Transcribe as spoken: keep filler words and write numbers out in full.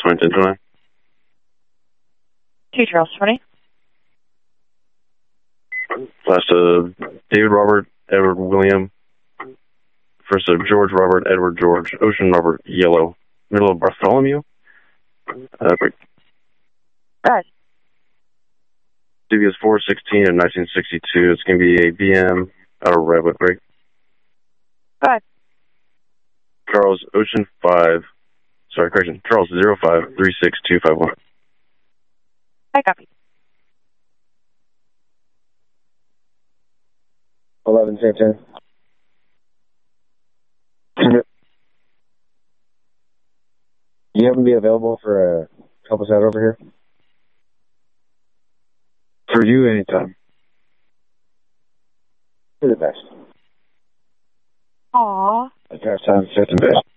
twenty, ten twenty-nine. Two Charles twenty. Last of David Robert, Edward William. First of George Robert, Edward George, Ocean Robert, Yellow. Middle of Bartholomew. Uh, break. Right. D B S four sixteen of nineteen sixty-two. It's going to be a B M out of Redwood break. Right. Charles Ocean five. Sorry, correction. Charles zero five three six two five one. I copy. Eleven ten ten. You happen to be available for uh, help us out over here? For you, anytime. You're the best. Aww. I got time, fifth and best.